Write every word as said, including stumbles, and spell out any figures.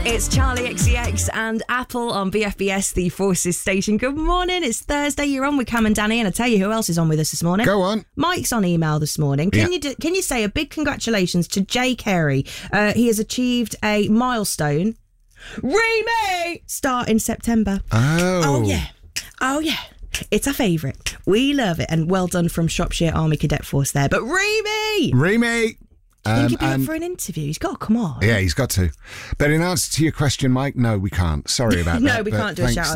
It's Charlie X C X and Apple on B F B S, the Forces station. Good morning. It's Thursday. You're on with Cam and Danny, and I tell you who else is on with us this morning. Go on. Mike's on email this morning. Can Yeah. you do, can you say a big congratulations to Jay Carey? Uh, he has achieved a milestone. Remake start in September. Oh. Oh yeah. Oh yeah. It's our favourite. We love it, and well done from Shropshire Army Cadet Force there. But Remy, Remake. I think Um, he'd be and- up for an interview. He's got to come on. Yeah, he's got to. But in answer to your question, Mike, no, we can't. Sorry about No, that. we but can't do a thanks shout-out